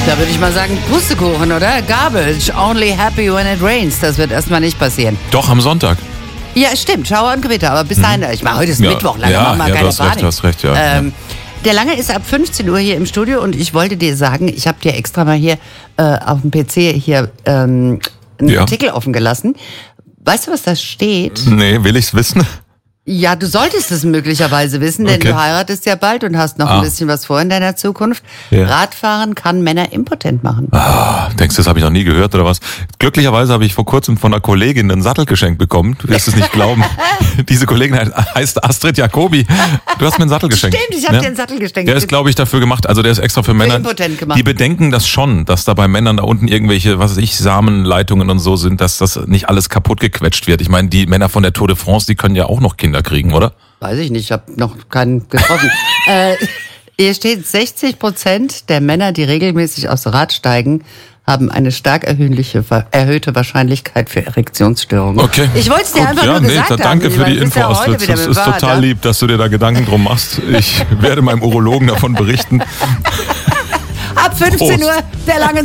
Da würde ich mal sagen, Pustekuchen, oder? Garbage, only happy when it rains. Das wird erstmal nicht passieren. Doch, am Sonntag. Ja, stimmt, Schauer und Gewitter. Aber bis dahin, ich meine, heute ist Mittwoch, lange machen wir keine Panik. Du hast recht, ja. Der Lange ist ab 15 Uhr hier im Studio und ich wollte dir sagen, ich habe dir extra mal hier auf dem PC hier einen Artikel offen gelassen. Weißt du, was da steht? Nee, will ich's wissen? Ja, du solltest es möglicherweise wissen, denn du heiratest ja bald und hast noch ein bisschen was vor in deiner Zukunft. Ja. Radfahren kann Männer impotent machen. Denkst du, das habe ich noch nie gehört oder was? Glücklicherweise habe ich vor kurzem von einer Kollegin einen Sattel geschenkt bekommen. Du wirst es nicht glauben. Diese Kollegin heißt Astrid Jacobi. Du hast mir einen Sattel geschenkt. Stimmt, ich habe dir einen Sattel geschenkt. Der ist, glaube ich, dafür gemacht. Also der ist extra für Männer. Impotent gemacht. Die bedenken das schon, dass da bei Männern da unten irgendwelche, was weiß ich, Samenleitungen und so sind, dass das nicht alles kaputt gequetscht wird. Ich meine, die Männer von der Tour de France, die können ja auch noch Kinder kriegen, oder? Weiß ich nicht, ich habe noch keinen getroffen. Hier steht, 60% der Männer, die regelmäßig aufs Rad steigen, haben eine stark erhöhte Wahrscheinlichkeit für Erektionsstörungen. Okay. Ich wollte es dir einfach nur gesagt haben. Danke für die Info, Astrid. Das ist total lieb, dass du dir da Gedanken drum machst. Ich werde meinem Urologen davon berichten. Ab 15 Uhr, der Lange